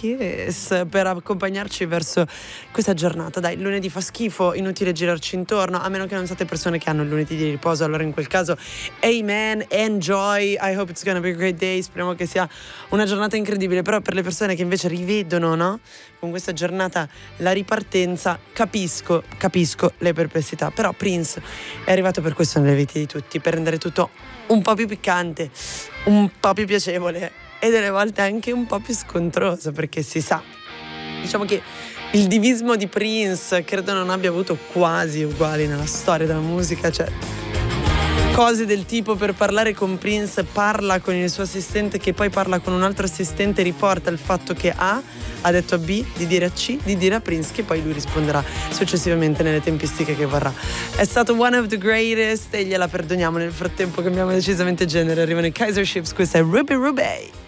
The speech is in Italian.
Kiss per accompagnarci verso questa giornata. Dai, il lunedì fa schifo, inutile girarci intorno, a meno che non siate persone che hanno il lunedì di riposo, allora in quel caso amen, enjoy, I hope it's gonna be a great day, speriamo che sia una giornata incredibile. Però per le persone che invece rivedono, no, con questa giornata la ripartenza, capisco le perplessità, però Prince è arrivato per questo nelle vite di tutti, per rendere tutto un po' più piccante, un po' più piacevole e delle volte anche un po' più scontroso, perché si sa, diciamo che il divismo di Prince credo non abbia avuto quasi uguali nella storia della musica, cioè cose del tipo: per parlare con Prince parla con il suo assistente che poi parla con un altro assistente, riporta il fatto che A ha detto a B di dire a C, di dire a Prince, che poi lui risponderà successivamente nelle tempistiche che vorrà. È stato one of the greatest e gliela perdoniamo. Nel frattempo cambiamo decisamente genere, arrivano i Kaiser Chiefs, questa è Ruby Ruby.